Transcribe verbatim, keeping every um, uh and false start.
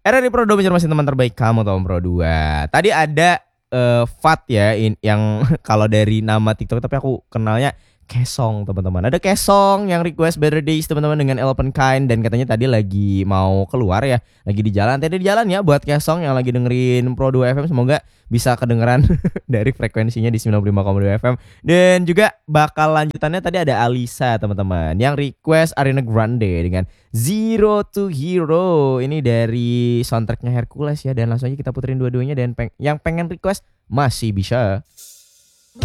R R I Pro dua mencermasi teman terbaik kamu Tom Pro dua. Tadi ada eh, Fat ya in- yang kalau dari nama TikTok tapi aku kenalnya Kesong teman-teman. Ada Kesong yang request Better Days teman-teman dengan Elephant Kind dan katanya tadi lagi mau keluar ya, lagi di jalan. Tadi di jalan ya buat Kesong yang lagi dengerin Pro dua F M, semoga bisa kedengeran dari frekuensinya di sembilan puluh lima koma dua F M. Dan juga bakal lanjutannya tadi ada Alisa teman-teman yang request Ariana Grande dengan Zero to Hero. Ini dari soundtracknya Hercules ya. Dan langsung aja kita puterin dua-duanya. Dan peng- yang pengen request masih bisa.